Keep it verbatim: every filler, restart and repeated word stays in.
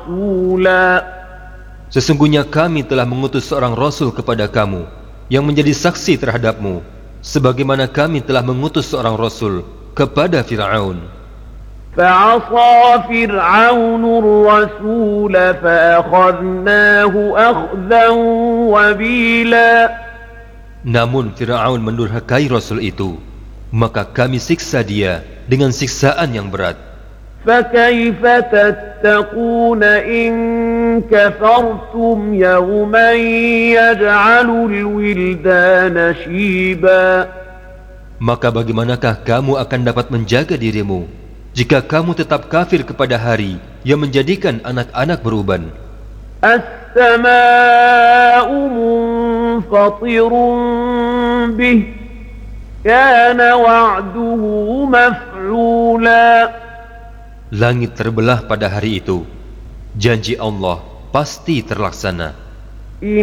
رسولا Sesungguhnya kami telah mengutus seorang Rasul kepada kamu yang menjadi saksi terhadapmu, sebagaimana kami telah mengutus seorang Rasul kepada Fir'aun. فعصى فرعون الرسول فأخذناه أخذا وبيلا Namun Fir'aun mendurhakai Rasul itu, maka kami siksa dia dengan siksaan yang berat. فكيف تتقون إن كفرتم يوما يجعل الولدان شيبا Maka bagaimanakah kamu akan dapat menjaga dirimu jika kamu tetap kafir kepada hari yang menjadikan anak-anak beruban? السماء منفطر به كان وعده مفعولا Langit terbelah pada hari itu. Janji Allah pasti terlaksana.